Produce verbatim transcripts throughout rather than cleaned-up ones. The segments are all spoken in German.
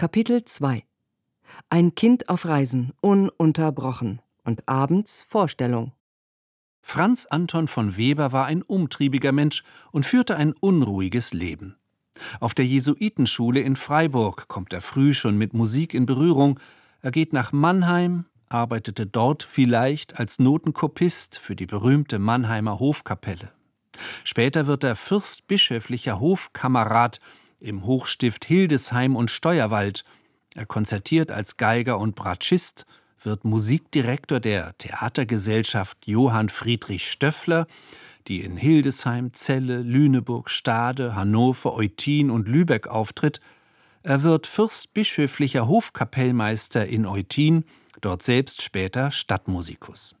Kapitel zwei. Ein Kind auf Reisen, ununterbrochen. Und abends Vorstellung. Franz Anton von Weber war ein umtriebiger Mensch und führte ein unruhiges Leben. Auf der Jesuitenschule in Freiburg kommt er früh schon mit Musik in Berührung. Er geht nach Mannheim, arbeitete dort vielleicht als Notenkopist für die berühmte Mannheimer Hofkapelle. Später wird er fürstbischöflicher Hofkammerrat im Hochstift Hildesheim und Steuerwald. Er konzertiert als Geiger und Bratschist, wird Musikdirektor der Theatergesellschaft Johann Friedrich Stöffler, die in Hildesheim, Celle, Lüneburg, Stade, Hannover, Eutin und Lübeck auftritt. Er wird fürstbischöflicher Hofkapellmeister in Eutin, dort selbst später Stadtmusikus.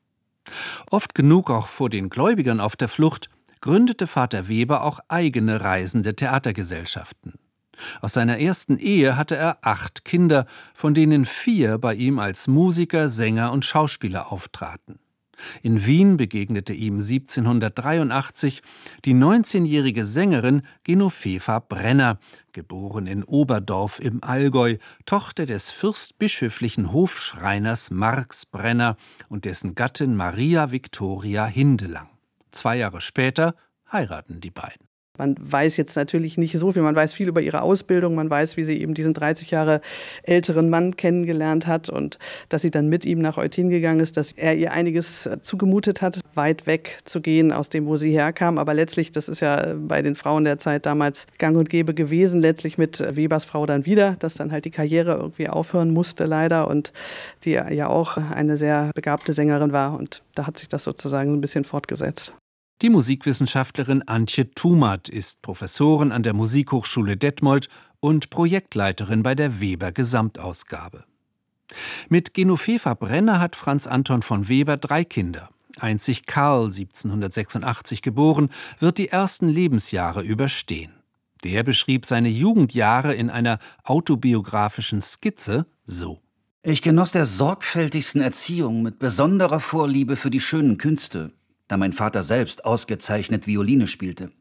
Oft genug auch vor den Gläubigern auf der Flucht, gründete Vater Weber auch eigene reisende Theatergesellschaften. Aus seiner ersten Ehe hatte er acht Kinder, von denen vier bei ihm als Musiker, Sänger und Schauspieler auftraten. In Wien begegnete ihm siebzehnhundertdreiundachtzig die neunzehnjährige Sängerin Genoveva Brenner, geboren in Oberdorf im Allgäu, Tochter des fürstbischöflichen Hofschreiners Marx Brenner und dessen Gattin Maria Victoria Hindelang. Zwei Jahre später heiraten die beiden. Man weiß jetzt natürlich nicht so viel, man weiß viel über ihre Ausbildung, man weiß, wie sie eben diesen dreißig Jahre älteren Mann kennengelernt hat und dass sie dann mit ihm nach Eutin gegangen ist, dass er ihr einiges zugemutet hat, weit weg zu gehen aus dem, wo sie herkam. Aber letztlich, das ist ja bei den Frauen der Zeit damals gang und gäbe gewesen, letztlich mit Webers Frau dann wieder, dass dann halt die Karriere irgendwie aufhören musste leider und die ja auch eine sehr begabte Sängerin war und da hat sich das sozusagen ein bisschen fortgesetzt. Die Musikwissenschaftlerin Antje Thumat ist Professorin an der Musikhochschule Detmold und Projektleiterin bei der Weber Gesamtausgabe. Mit Genoveva Brenner hat Franz Anton von Weber drei Kinder. Einzig Karl, siebzehnhundertsechsundachtzig geboren, wird die ersten Lebensjahre überstehen. Der beschrieb seine Jugendjahre in einer autobiografischen Skizze so: Ich genoss der sorgfältigsten Erziehung mit besonderer Vorliebe für die schönen Künste, da mein Vater selbst ausgezeichnet Violine spielte.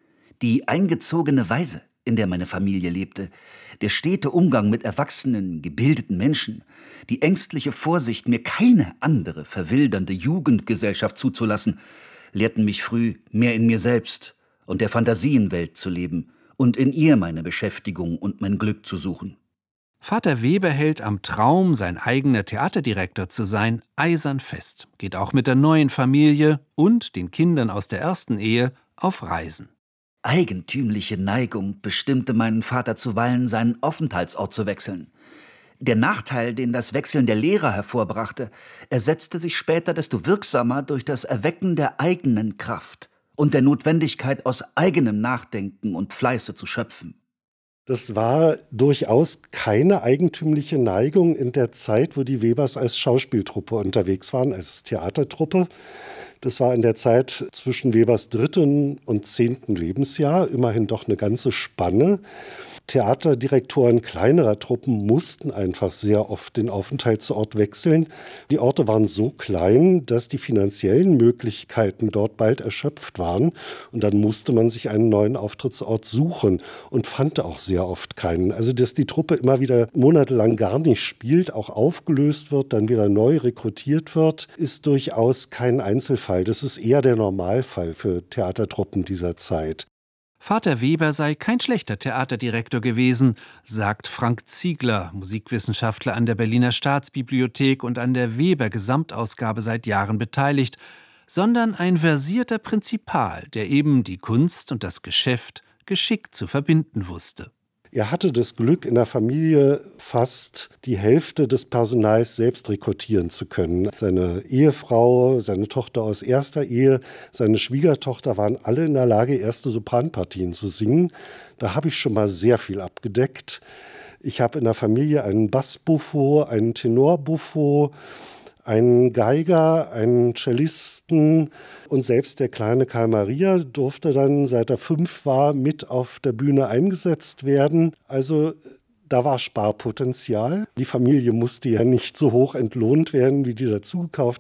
Die eingezogene Weise, in der meine Familie lebte, der stete Umgang mit erwachsenen, gebildeten Menschen, die ängstliche Vorsicht, mir keine andere verwildernde Jugendgesellschaft zuzulassen, lehrten mich früh, mehr in mir selbst und der Fantasienwelt zu leben und in ihr meine Beschäftigung und mein Glück zu suchen. Vater Weber hält am Traum, sein eigener Theaterdirektor zu sein, eisern fest, geht auch mit der neuen Familie und den Kindern aus der ersten Ehe auf Reisen. Eigentümliche Neigung bestimmte meinen Vater zuweilen, seinen Aufenthaltsort zu wechseln. Der Nachteil, den das Wechseln der Lehrer hervorbrachte, ersetzte sich später desto wirksamer durch das Erwecken der eigenen Kraft und der Notwendigkeit, aus eigenem Nachdenken und Fleiße zu schöpfen. Das war durchaus keine eigentümliche Neigung in der Zeit, wo die Webers als Schauspieltruppe unterwegs waren, als Theatertruppe. Das war in der Zeit zwischen Webers dritten und zehnten Lebensjahr, immerhin doch eine ganze Spanne. Theaterdirektoren kleinerer Truppen mussten einfach sehr oft den Aufenthaltsort wechseln. Die Orte waren so klein, dass die finanziellen Möglichkeiten dort bald erschöpft waren. Und dann musste man sich einen neuen Auftrittsort suchen und fand auch sehr oft keinen. Also dass die Truppe immer wieder monatelang gar nicht spielt, auch aufgelöst wird, dann wieder neu rekrutiert wird, ist durchaus kein Einzelfall. Das ist eher der Normalfall für Theatertruppen dieser Zeit. Vater Weber sei kein schlechter Theaterdirektor gewesen, sagt Frank Ziegler, Musikwissenschaftler an der Berliner Staatsbibliothek und an der Weber Gesamtausgabe seit Jahren beteiligt, sondern ein versierter Prinzipal, der eben die Kunst und das Geschäft geschickt zu verbinden wusste. Er hatte das Glück, in der Familie fast die Hälfte des Personals selbst rekrutieren zu können. Seine Ehefrau, seine Tochter aus erster Ehe, seine Schwiegertochter waren alle in der Lage, erste Sopranpartien zu singen. Da habe ich schon mal sehr viel abgedeckt. Ich habe in der Familie einen Bassbuffo, einen Tenorbuffo, einen Geiger, einen Cellisten und selbst der kleine Karl Maria durfte dann, seit er fünf war, mit auf der Bühne eingesetzt werden. Also da war Sparpotenzial. Die Familie musste ja nicht so hoch entlohnt werden wie die dazugekauft.